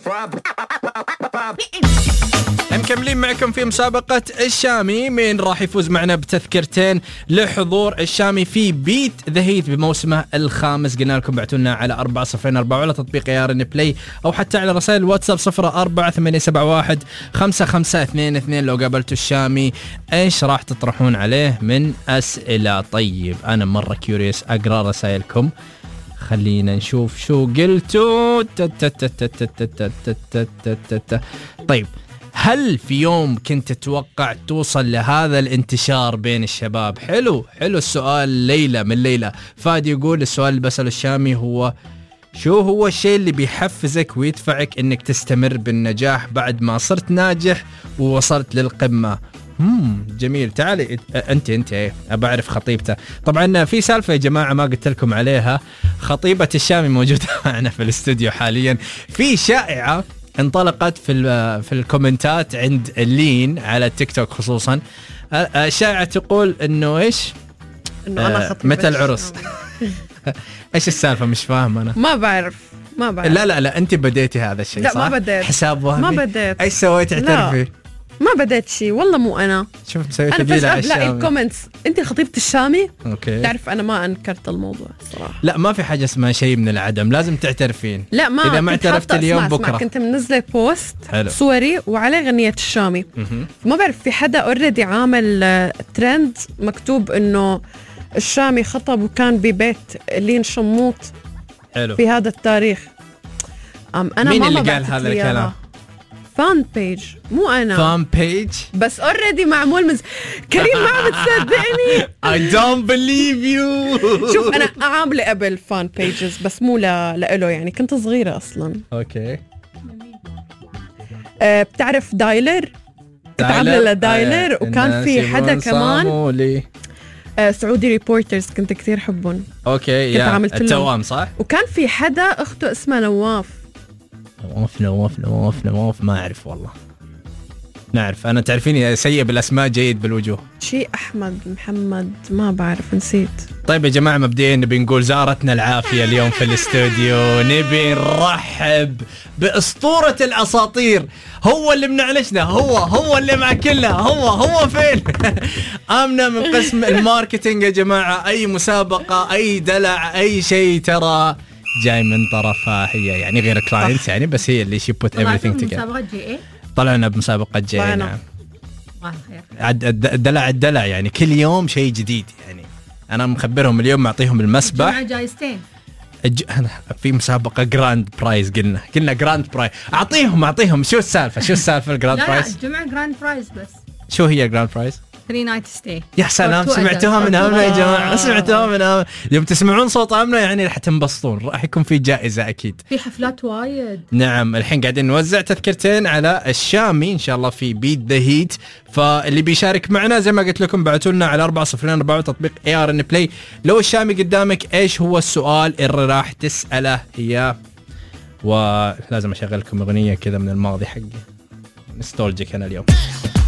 مكملين معكم في مسابقة الشامي. مين راح يفوز معنا بتذكرتين لحضور الشامي في بيت ذا هيت بموسمه الخامس؟ قلنا لكم بعتونا على 4004 على تطبيق ARN بلاي أو حتى على رسائل الواتساب 0488715522. لو قابلتوا الشامي ايش راح تطرحون عليه من أسئلة؟ طيب أنا مرة كيوريوس أقرأ رسائلكم، خلينا نشوف شو قلتوا. طيب، هل في يوم كنت تتوقع توصل لهذا الانتشار بين الشباب؟ حلو السؤال. ليلى فادي يقول السؤال اللي بسأله الشامي هو شو هو الشيء اللي بيحفزك ويدفعك انك تستمر بالنجاح بعد ما صرت ناجح ووصلت للقمة؟ جميل. تعالي انت ابى اعرف خطيبته. طبعا في سالفه يا جماعه ما قلت لكم عليها، خطيبه الشامي موجوده معنا في الاستوديو حاليا. في شائعه انطلقت في الكومنتات عند لين على التيك توك خصوصا، شائعه تقول انه ايش؟ انه انا خطيبه متى العرس؟ ايش السالفه؟ مش فاهم انا. ما بعرف. لا انت بديتي هذا الشيء صح؟ لا ما بديت. حساب وهمي؟ ما بديت. ايش سويت؟ اعترفي. ما بديت شيء والله، مو انا. شوف مسويت انا فجأة بلاقي الكومنتس انت خطيبة الشامي. اوكي. تعرف انا ما انكرت الموضوع الصراحه. لا ما في حاجه اسمها شيء من العدم، لازم تعترفين. لا ما اذا ما اعترفت اليوم بكره. كنت منزله بوست حلو. صوري وعليه غنية الشامي. ما بعرف في حدا اوريدي عامل ترند مكتوب انه الشامي خطب وكان ببيت لين شموط. حلو. في هذا التاريخ. انا مين ما اللي قال هذا الكلام؟ فان بيج، مو انا. فان بيج بس اوريدي معمول كريم ما بتصدقني. I don't believe you. شوف انا عامله قبل فان بيجز بس مو لإله يعني، كنت صغيره اصلا. اوكي. بتعرف دايلر؟ كنت عامله لدايلر وكان في حدا كمان سعودي ريبورترز كنت كثير حبهم. اوكي يا التوام صح. وكان في حدا اخته اسمها نواف ما أعرف والله. نعرف أنا، تعرفيني سيء بالأسماء جيد بالوجوه. شيء أحمد محمد ما بعرف، نسيت. طيب يا جماعة مبدئيا نبي نقول زارتنا العافية اليوم في الاستوديو. نبي نرحب بأسطورة الأساطير، هو اللي منعنشنا، هو اللي معكلنا، هو فين؟ آمنة من قسم الماركتينج يا جماعة. أي مسابقة أي دلع أي شيء ترى جاي من طرفها هي، يعني غير كلاينتس يعني، بس هي اللي she put everything together. مسابقة جي طلعنا بمسابقة جي. نعم. الدلع يعني كل يوم شيء جديد يعني. أنا مخبرهم اليوم معطيهم المسبح جايزتين. في مسابقة جراند برايز، قلنا جراند برايز. أعطيهم شو السالفة الجراند برايز؟ لا جمع جراند برايز بس. شو هي الجراند برايز؟ 3 نايت ستي. يا سلام، سمعتوها من آمنة يا جماعة، سمعتوها من آمنة. يوم تسمعون صوت آمنة يعني راح تنبسطون، راح يكون في جائزة أكيد. في حفلات وايد. نعم الحين قاعدين نوزع تذكرتين على الشامي إن شاء الله في بيت ذا هيت. فاللي بيشارك معنا زي ما قلت لكم بعتوا لنا على 4004 تطبيق ARN بلاي. لو الشامي قدامك إيش هو السؤال اللي راح تسأله إياه؟ ولازم أشغلكم أغنية كذا من الماضي حقي، نستولجيك أنا اليوم.